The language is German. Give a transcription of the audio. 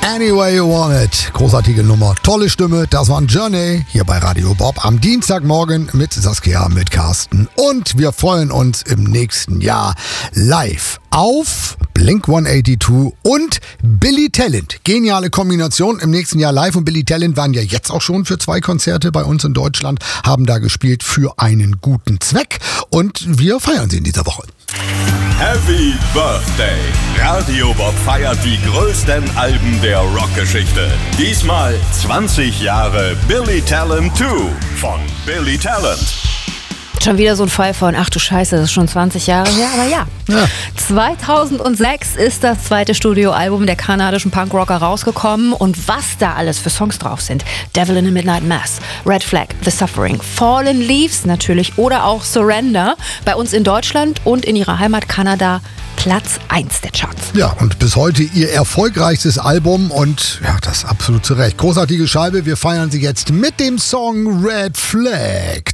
Anyway You Want It. Großartige Nummer, tolle Stimme. Das war ein Journey hier bei Radio Bob am Dienstagmorgen mit Saskia, mit Carsten. Und wir freuen uns im nächsten Jahr live auf Blink 182 und Billy Talent. Geniale Kombination im nächsten Jahr live. Und Billy Talent waren ja jetzt auch schon für 2 Konzerte bei uns in Deutschland, haben da gespielt für einen guten Zweck. Und wir feiern sie in dieser Woche. Happy Birthday! Radio Bob feiert die größten Alben der Rockgeschichte. Diesmal 20 Jahre Billy Talent 2 von Billy Talent. Schon wieder so ein Fall von, ach du Scheiße, das ist schon 20 Jahre her, aber ja. 2006 ist das zweite Studioalbum der kanadischen Punkrocker rausgekommen und was da alles für Songs drauf sind. Devil in a Midnight Mass, Red Flag, The Suffering, Fallen Leaves natürlich oder auch Surrender. Bei uns in Deutschland und in ihrer Heimat Kanada Platz 1 der Charts. Ja, und bis heute ihr erfolgreichstes Album und ja, das absolut zu Recht. Großartige Scheibe, wir feiern sie jetzt mit dem Song Red Flag.